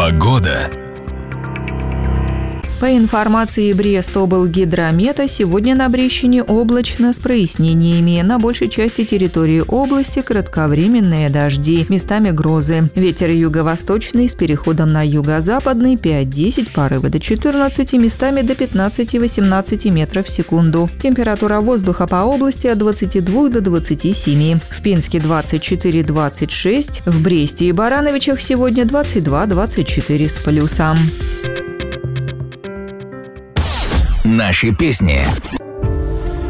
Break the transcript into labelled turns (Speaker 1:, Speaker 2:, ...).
Speaker 1: Погода.
Speaker 2: По информации Брест-облгидромета, сегодня на Брещине облачно с прояснениями. На большей части территории области кратковременные дожди, местами грозы. Ветер юго-восточный с переходом на юго-западный 5-10, порывы до 14, местами до 15-18 метров в секунду. Температура воздуха по области от 22 до 27. В Пинске 24-26, в Бресте и Барановичах сегодня 22-24 с плюсом.
Speaker 1: Наши песни.